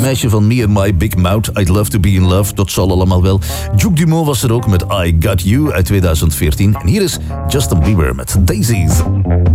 meisje van Me and My Big Mouth, I'd Love to Be in Love, dat zal allemaal wel. Duke Dumont was er ook met I Got You uit 2014. En hier is Justin Bieber met Daisies.